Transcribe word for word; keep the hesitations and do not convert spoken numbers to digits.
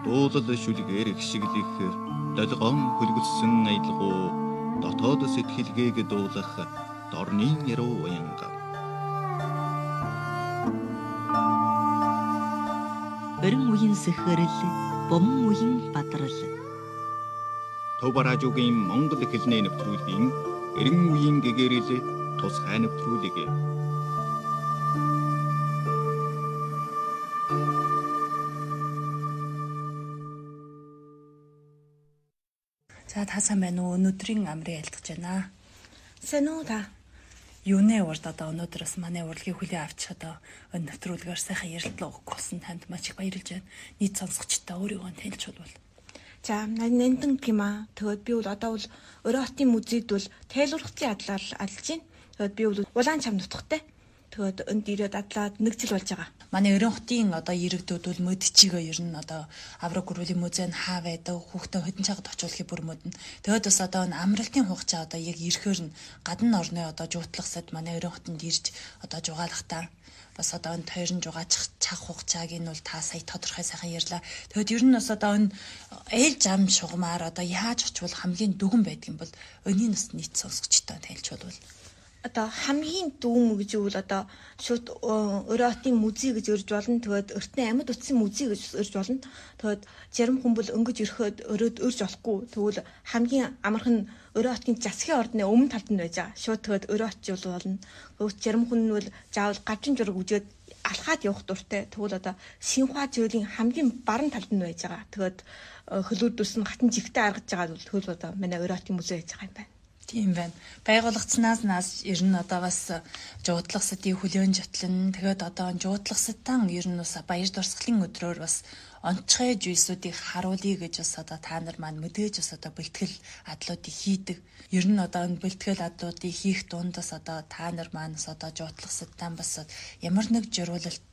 дуулал шүлгээр ихшиглэх долгоон хөлгөссөн аялгуу дотоод сэтгэлгээг дуулах дорны яруу уянга. Өрн үеийн сэхэрэл, бомн үеийн бадрал. Төв радиогийн Монгол хэлний нэвтрүүлгийн эрен үеийн гэгэрэл тусгай нэвтрүүлэг. За та сайн байна уу? Өнөөдрийн амрыг айлтгаж байна. Сайн уу та? Юунэ урд одоо өнөөдрөөс манай урлагийн хүлээ авч одоо өн нэвтрүүлгээр сайхан ярилцлага өгөх болсон танд маш их баярлж байна. Нийт сонсогчдоо өөрийгөө танилж болвол. За нандин тийм аа. Тэгвэл би бол одоо бол Өрөө хотын музейд бол тайлбарлалтын адлал ажиллаж байна. Тэгвэл би бол улаан чам нутгатай. Тэгвэл энд ирээд адлаад нэг жил болж байгаа. Манай Өрөө хотын одоо иргэдүүд бол мөдчигээ ер нь одоо авраг гурвын музейн хаа байдаг хүүхдээ хөдөн чагад очуулахыг бүр мөдөн. Тэгэд бас одоо энэ амралтын хугацаа одоо яг ирэхээр нь гадна орны одоо жуутлахсад манай Өрөө хотод ирж одоо жугаалахтаа бас одоо энэ тойрон жугаачих цаг хугацааг нь бол та сая тодорхой сайхан ярьлаа. Тэгэд ер нь бас одоо энэ ээл зам шугамаар одоо яаж очвол хамгийн дүгэн байдаг юм бол өнийн нас нийт сонсогчтой тайлж болвол Одоо хамгийн дүүм гэж үл одоо шууд Өрөө хотын музей гэж өрж болно. Тэгээд Эртний амьд утсын музей гэж өрж болно. Тэгээд зарим хүн бол өнгөж ирэхэд өрөөд өрж болохгүй. Тэгвэл хамгийн амархан нь Өрөө хотын засгийн ордны өмнө талд нь байж байгаа. Шууд тэгээд Өрөө хотч болно. Тэгвэл зарим хүн нь бол заавал гавжин жураг үжээд алхаад явах дуртай. Тэгвэл одоо Синхуа зөөлөн хамгийн баруун талд нь байж байгаа. Тэгээд хөлөөдөөс нь хатан жигтэй аргаж байгаа бол тэгвэл одоо манай Өрөө хотын музей байж байгаа юм байна. Тийм байна. Байгууллагацнаас нас ер нь одоо бас жуудлахсадын хүлээн жотлон тэгээд одоо жуудлахсадтан ер нь бас баяр дурсгалын өдрөөр бас онцгой жүйсүүдийг харуулъя гэж бас одоо та нар маань мэдээж бас одоо бэлтгэл адлуудыг хийдэг. Ер нь одоо энэ бэлтгэл адлуудыг хийх дундас одоо та нар маань бас одоо жуудлахсадтан бас ямар нэг журвалт